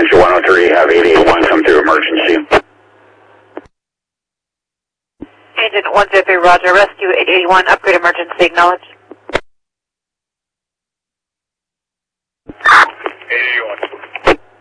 Angel 103, have 881 come through emergency. Agent 103, roger. Rescue 881, upgrade emergency, acknowledge.